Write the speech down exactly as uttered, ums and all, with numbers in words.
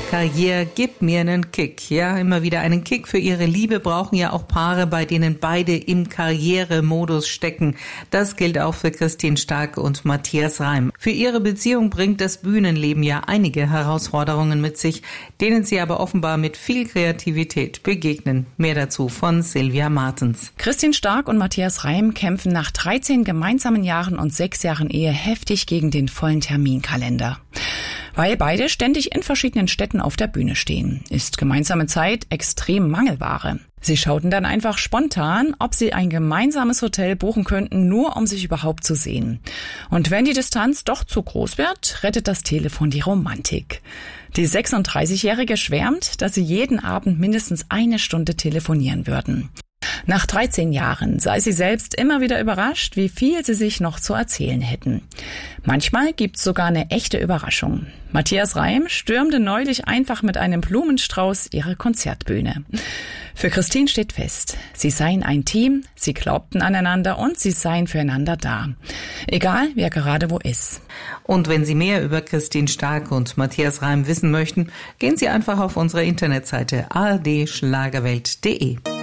Karriere, gib mir einen Kick. Ja, immer wieder einen Kick für ihre Liebe brauchen ja auch Paare, bei denen beide im Karrieremodus stecken. Das gilt auch für Christine Starck und Matthias Reim. Für ihre Beziehung bringt das Bühnenleben ja einige Herausforderungen mit sich, denen sie aber offenbar mit viel Kreativität begegnen. Mehr dazu von Silvia Martens. Christine Starck und Matthias Reim kämpfen nach dreizehn gemeinsamen Jahren und sechs Jahren Ehe heftig gegen den vollen Terminkalender. Weil beide ständig in verschiedenen Städten auf der Bühne stehen, ist gemeinsame Zeit extrem Mangelware. Sie schauten dann einfach spontan, ob sie ein gemeinsames Hotel buchen könnten, nur um sich überhaupt zu sehen. Und wenn die Distanz doch zu groß wird, rettet das Telefon die Romantik. Die sechsunddreißigjährige schwärmt, dass sie jeden Abend mindestens eine Stunde telefonieren würden. Nach dreizehn Jahren sei sie selbst immer wieder überrascht, wie viel sie sich noch zu erzählen hätten. Manchmal gibt's sogar eine echte Überraschung. Matthias Reim stürmte neulich einfach mit einem Blumenstrauß ihre Konzertbühne. Für Christine steht fest, sie seien ein Team, sie glaubten aneinander und sie seien füreinander da. Egal, wer gerade wo ist. Und wenn Sie mehr über Christine Starck und Matthias Reim wissen möchten, gehen Sie einfach auf unsere Internetseite a r d schlagerwelt punkt d e.